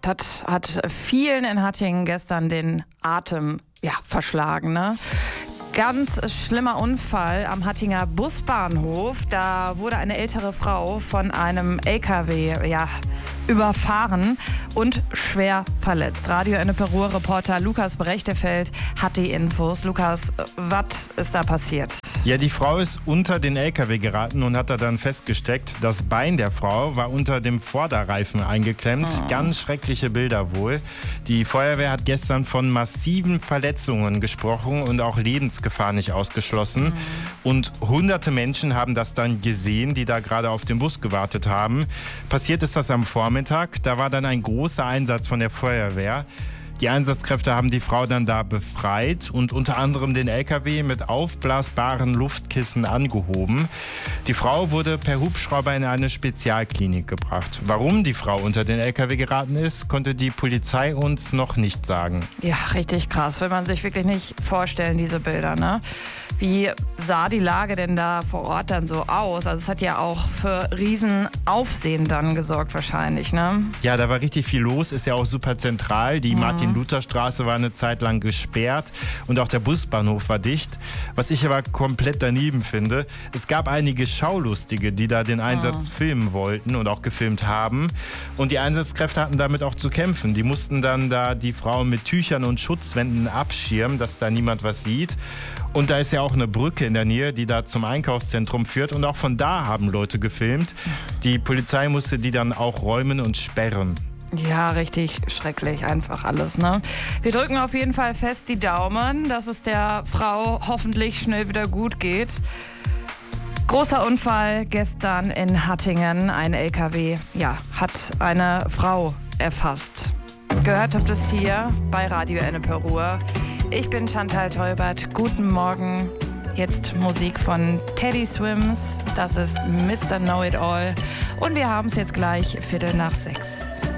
das hat vielen in Hattingen gestern den Atem verschlagen, ne? Ganz schlimmer Unfall am Hattinger Busbahnhof. Da wurde eine ältere Frau von einem LKW überfahren und schwer verletzt. Radio Ennepe-Ruhr-Reporter Lukas Brechtefeld hat die Infos. Lukas, was ist da passiert? Ja, die Frau ist unter den LKW geraten und hat da dann festgesteckt, das Bein der Frau war unter dem Vorderreifen eingeklemmt. Ganz schreckliche Bilder wohl. Die Feuerwehr hat gestern von massiven Verletzungen gesprochen und auch Lebensgefahr nicht ausgeschlossen. Und hunderte Menschen haben das dann gesehen, die da gerade auf den Bus gewartet haben. Passiert ist das am Vormittag. Da war dann ein großer Einsatz von der Feuerwehr. Die Einsatzkräfte haben die Frau dann da befreit und unter anderem den LKW mit aufblasbaren Luftkissen angehoben. Die Frau wurde per Hubschrauber in eine Spezialklinik gebracht. Warum die Frau unter den LKW geraten ist, konnte die Polizei uns noch nicht sagen. Ja, richtig krass. Will man sich wirklich nicht vorstellen, diese Bilder, ne? Wie sah die Lage denn da vor Ort dann so aus? Also es hat ja auch für Riesenaufsehen dann gesorgt wahrscheinlich, ne? Ja, da war richtig viel los, ist ja auch super zentral. Die Martin-Luther-Straße war eine Zeit lang gesperrt und auch der Busbahnhof war dicht. Was ich aber komplett daneben finde, es gab einige Schaulustige, die da den Einsatz filmen wollten und auch gefilmt haben. Und die Einsatzkräfte hatten damit auch zu kämpfen. Die mussten dann da die Frau mit Tüchern und Schutzwänden abschirmen, dass da niemand was sieht. Und da ist ja auch eine Brücke in der Nähe, die da zum Einkaufszentrum führt. Und auch von da haben Leute gefilmt. Die Polizei musste die dann auch räumen und sperren. Ja, richtig schrecklich einfach alles, ne? Wir drücken auf jeden Fall fest die Daumen, dass es der Frau hoffentlich schnell wieder gut geht. Großer Unfall gestern in Hattingen. Ein LKW, hat eine Frau erfasst. Gehört habt es hier bei Radio Ennepe-Ruhr. Ich bin Chantal Teubert. Guten Morgen. Jetzt Musik von Teddy Swims. Das ist Mr. Know-It-All. Und wir haben es jetzt gleich 5:45.